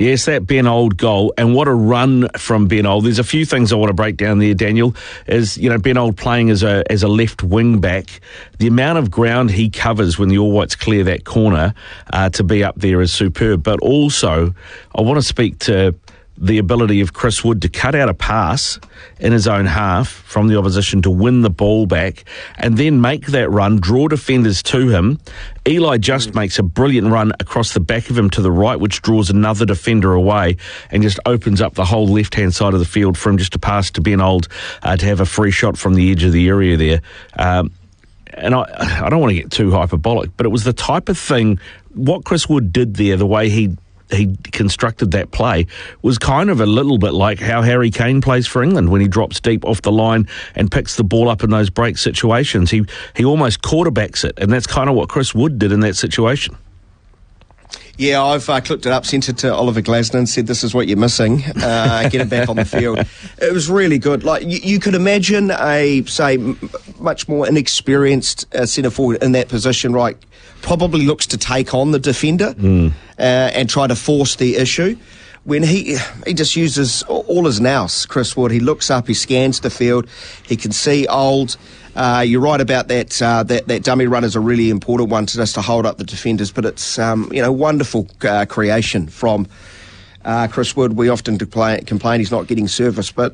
Yes, that Ben Old goal, and what a run from Ben Old. There's a few things I want to break down there, Daniel, is, Ben Old playing as a left wing back. The amount of ground he covers when the All Whites clear that corner to be up there is superb. But also, I want to speak to the ability of Chris Wood to cut out a pass in his own half from the opposition to win the ball back and then make that run, draw defenders to him. Eli just makes a brilliant run across the back of him to the right, which draws another defender away and just opens up the whole left-hand side of the field for him just to pass to Ben Old to have a free shot from the edge of the area there. And I don't want to get too hyperbolic, but it was the type of thing, what Chris Wood did there, the way he constructed that play was kind of a little bit like how Harry Kane plays for England when he drops deep off the line and picks the ball up in those break situations. He almost quarterbacks it, and that's kind of what Chris Wood did in that situation. Yeah, I've clipped it up, sent it to Oliver Glasner and said, this is what you're missing. Get it back on the field. It was really good. Like you could imagine much more inexperienced centre forward in that position, right? Probably looks to take on the defender and try to force the issue. When he just uses all his nous, Chris Wood. He looks up, he scans the field, he can see Old. You're right about that. That dummy run is a really important one just to hold up the defenders. But it's wonderful creation from Chris Wood. We often complain he's not getting service, but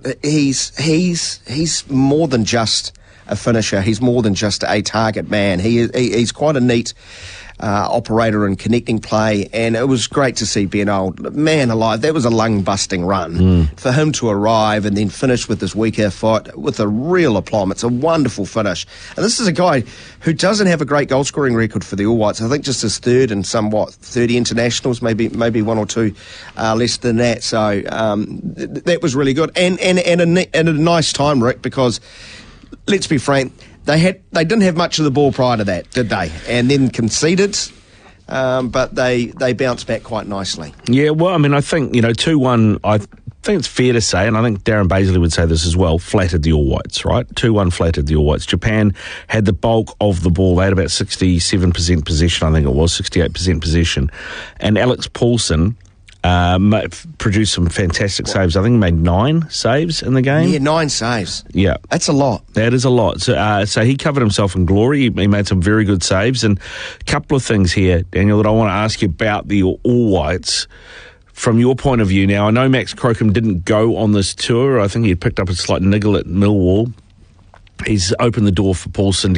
he's more than just a finisher. He's more than just a target man. He's quite a neat operator and connecting play, and it was great to see Ben Old. Man alive, that was a lung-busting run. For him to arrive and then finish with his weaker foot with a real aplomb. It's a wonderful finish. And this is a guy who doesn't have a great goal-scoring record for the All Whites. I think just his third and 30 internationals, maybe one or two less than that. So that was really good. And a nice time, Rick, because let's be frank, they didn't have much of the ball prior to that, did they? And then conceded, but they bounced back quite nicely. Yeah, well, I mean, I think, 2-1, I think it's fair to say, and I think Darren Bazley would say this as well, flattered the All Whites, right? 2-1 flattered the All Whites. Japan had the bulk of the ball. They had about 67% possession, I think it was, 68% possession. And Alex Paulson produced some fantastic saves. I think he made 9 saves in the game. Yeah, 9 saves. Yeah. That's a lot. That is a lot. So he covered himself in glory. He made some very good saves. And a couple of things here, Daniel, that I want to ask you about the All Whites. From your point of view now, I know Max Crocombe didn't go on this tour. I think he had picked up a slight niggle at Millwall. He's opened the door for Paulson